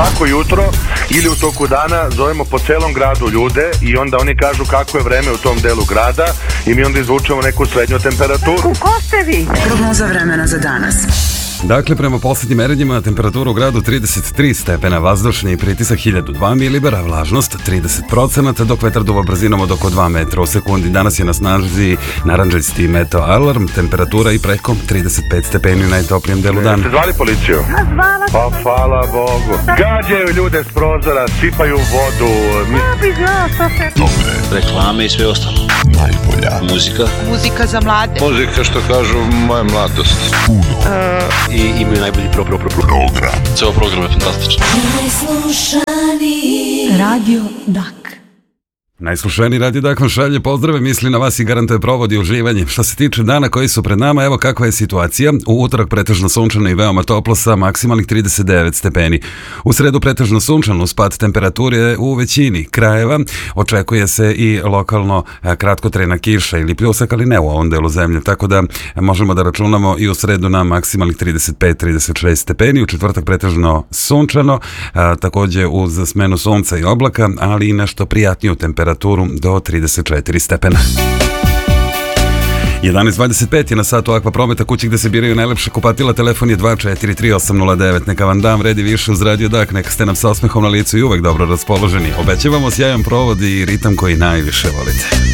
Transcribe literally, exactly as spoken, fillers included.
Svako jutro ili u toku dana zovemo po celom gradu ljude i onda oni kažu kako je vreme u tom delu grada i mi onda izvučemo neku srednju temperaturu. Ko ste vi? Prognoza vremena za danas. Dakle, prema poslednjim merenjima temperatura u gradu trideset tri stepena, vazdušni pritisak hiljadu dva milibara, vlažnost trideset procenata, dok vetar duva brzinom od oko dva metra u sekundi. Danas je na snazi narandžasti meteo alarm, temperatura i preko trideset pet stepeni u najtoplijem delu dana. Ste zvali policiju? Zvala sam. Pa hvala Bogu. Gađaju ljude s prozora, sipaju vodu. Mi... Ja bi znao što se... Dobre. Reklame i sve ostalo. Najbolja Muzika. Muzika za mlade. Muzika, što kažu, moja mladost. Puno. Uh, I imaju najbolji pro, pro, pro, pro. Program. Ceo program je fantastičan. Najslušaniji Radio Dak. Najslušaniji Radio Dak vam šalje pozdrave, misli na vas i garantuje provodi uživanje. Što se tiče dana koji su pred nama, evo kakva je situacija. U utorak pretežno sunčano i veoma toplo sa maksimalnih trideset devet stepeni. U sredu pretežno sunčano, spad temperature u većini krajeva. Očekuje se i lokalno kratkotrajna kiša ili pljusak, ali ne u ovom delu zemlje. Tako da možemo da računamo i u sredu na maksimalnih trideset pet trideset šest stepeni. U četvrtak pretežno sunčano, a, takođe uz smenu sunca i oblaka, ali i nešto prijatniju temperaturu do trideset četiri stepena. jedanaest dvadeset pet je na satu Akva Prometa, kući gde se biraju najlepše kupatila. Telefon je dva četiri tri osam nula devet. Neka vam dan vredi više uz Radio Dak, neka ste nam sa osmehom na licu i uvek dobro raspoloženi. Obećavamo sjajan provod i ritam koji najviše volite.